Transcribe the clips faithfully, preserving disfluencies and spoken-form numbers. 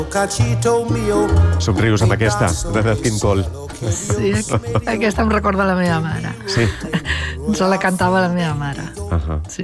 Somrius amb aquesta, de Nat King Cole. Sí, aquesta em recorda la meva mare. Sí. Se la cantava la meva mare. Uh-huh. Sí.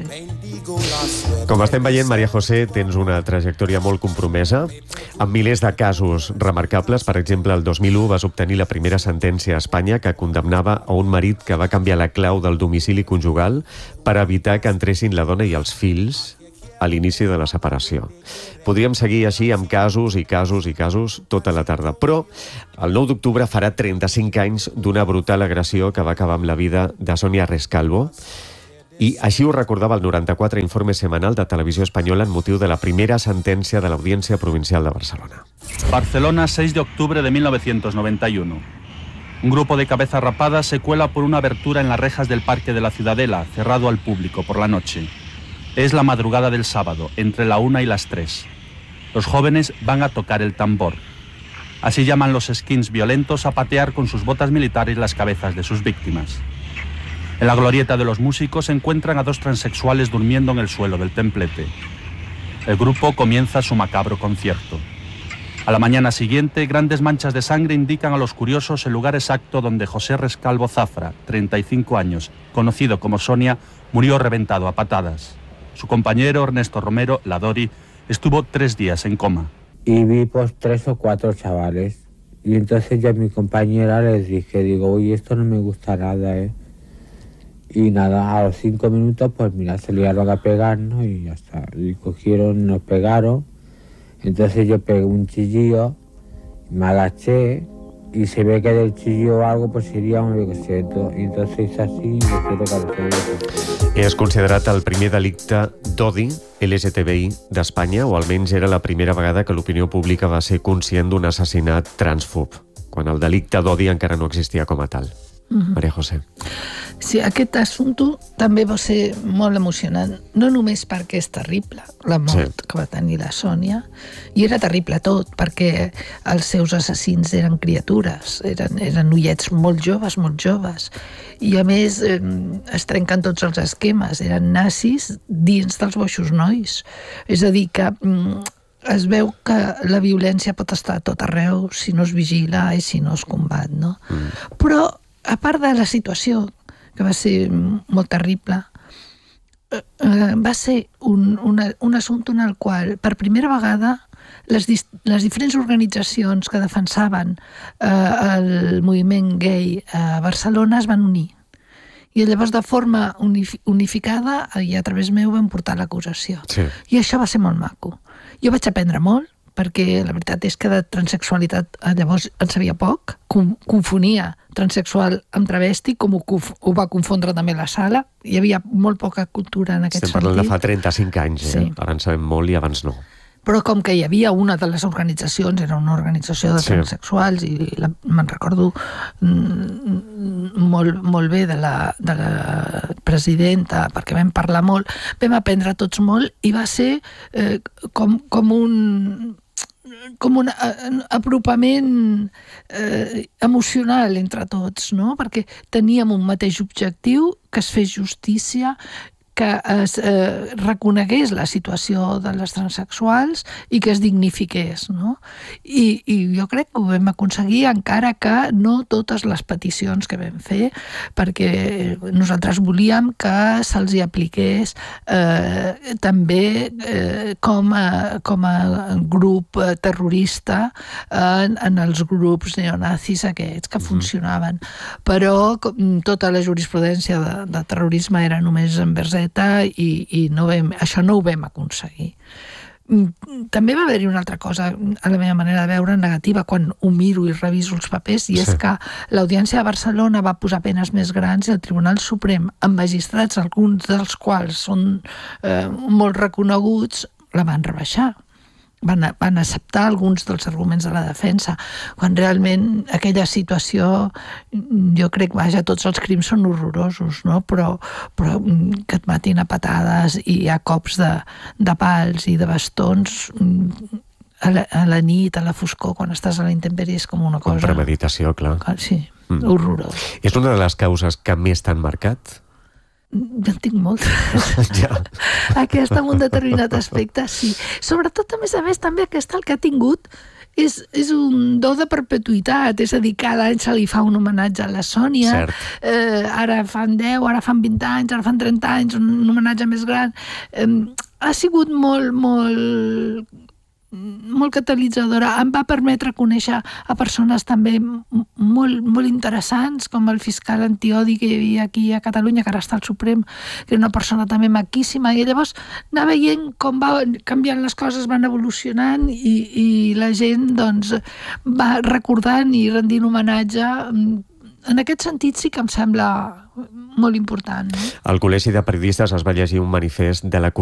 Com estem veient, María José, tens una trajectòria molt compromesa, amb milers de casos remarcables. Per exemple, el dos mil u vas obtenir la primera sentència a Espanya que condemnava a un marit que va canviar la clau del domicili conjugal per evitar que entressin la dona i els fills a l'inici de la separació. Podríem seguir així amb casos i casos i casos tota la tarda, però el nou d'octubre farà trenta-cinc anys d'una brutal agressió que va acabar amb la vida de Sonia Rescalvo, i així ho recordava el noranta-quatre informe semanal de Televisió Espanyola en motiu de la primera sentència de l'Audiència Provincial de Barcelona. Barcelona, seis de octubre de mil novecientos noventa y uno. Un grupo de cabezas rapadas se cuela por una abertura en las rejas del Parque de la Ciudadela, cerrado al público por la noche. Es la madrugada del sábado, entre la una y las tres. Los jóvenes van a tocar el tambor. Así llaman los skins violentos a patear con sus botas militares las cabezas de sus víctimas. En la glorieta de los músicos se encuentran a dos transexuales durmiendo en el suelo del templete. El grupo comienza su macabro concierto. A la mañana siguiente, grandes manchas de sangre indican a los curiosos el lugar exacto donde José Rescalvo Zafra, treinta y cinco años, conocido como Sonia, murió reventado a patadas. Su compañero Ernesto Romero, la Dori, estuvo tres días en coma. Y vi pues tres o cuatro chavales. Y entonces ya a mi compañera les dije, digo, oye, esto no me gusta nada, ¿eh? Y nada, a los cinco minutos, pues mira, se liaron a pegarnos y ya está. Y cogieron, nos pegaron. Entonces yo pegué un chillido, me agaché y se ve que del chillido o algo pues sería un yo que siento. Y entonces es así y yo quiero que lo se És considerat el primer delicte d'odi L G T B I d'Espanya, o almenys era la primera vegada que l'opinió pública va ser conscient d'un assassinat transfob, quan el delicte d'odi encara no existia com a tal. Uh-huh. María José. Sí, aquest assumpte també va ser molt emocionant, no només perquè és terrible, la mort sí. que va tenir la Sònia, i era terrible tot, perquè els seus assassins eren criatures, eren, eren noiets molt joves, molt joves, i a més eh, es trenquen tots els esquemes, eren nazis dins dels boixos nois. És a dir, que mm, es veu que la violència pot estar a tot arreu si no es vigila i si no es combat, no? Mm. Però a part de la situació, que va ser molt terrible, eh, va ser un, un, un assumpte en el qual, per primera vegada, les, les diferents organitzacions que defensaven eh, el moviment gay a Barcelona es van unir. I llavors, de forma unificada, i a través meu vam portar l'acusació. Sí. I això va ser molt maco. Jo vaig aprendre molt, perquè la veritat és que de transsexualitat llavors en sabia poc, confonia transsexual amb travesti, com ho, ho va confondre també la sala. Hi havia molt poca cultura en aquest Estem sentit. Estem parlant de fa trenta-cinc anys, eh? Sí. Ara en sabem molt i abans no. Però com que hi havia una de les organitzacions, era una organització de transsexuals, sí. i la, me'n recordo molt, molt bé de la, de la presidenta, perquè vam parlar molt, vam aprendre tots molt, i va ser eh, com, com un com un apropament eh, emocional entre tots, no? Perquè teníem un mateix objectiu, que es fes justícia, que es eh, reconegués la situació de les transsexuals i que es dignifiqués, no? I, I jo crec que ho vam aconseguir, encara que no totes les peticions que vam fer, perquè nosaltres volíem que se'ls hi apliqués eh, també eh, com, a, com a grup terrorista en, en els grups neonazis aquests que funcionaven. Però com, tota la jurisprudència de, de terrorisme era només envers i, i no vam, això no ho vam aconseguir. També va haver-hi una altra cosa, a la meva manera de veure, negativa, quan ho miro i reviso els papers, i és sí. que l'Audiència de Barcelona va posar penes més grans i el Tribunal Suprem, amb magistrats, alguns dels quals són eh, molt reconeguts, la van rebaixar. Van, van acceptar alguns dels arguments de la defensa, quan realment aquella situació, jo crec, vaja, tots els crims són horrorosos, no? Però, però que et matin a patades i a cops de, de pals i de bastons a la, a la nit, a la foscor, quan estàs a la intempèrie, és com una cosa... Com premeditació, clar. Sí, mm. horrorós. És una de les causes que més t'han marcat? Jo en tinc molt. Ja. Aquesta en un determinat aspecte, sí. Sobretot, a més a més, també aquesta el que ha tingut és, és un do de perpetuïtat, és a dir, cada any se li fa un homenatge a la Sònia, eh, ara fan deu, ara fan vint anys, ara fan trenta anys, un homenatge més gran. Eh, ha sigut molt, molt... molt catalitzadora, em va permetre conèixer a persones també molt, molt interessants, com el fiscal antiodi que hi havia aquí a Catalunya, que ara està al Suprem, que era una persona també maquíssima, i llavors anar veient com va canviant les coses, van evolucionant, i, i la gent doncs va recordant i rendint homenatge. En aquest sentit sí que em sembla molt important. Al Col·legi de Periodistes es va llegir un manifest de la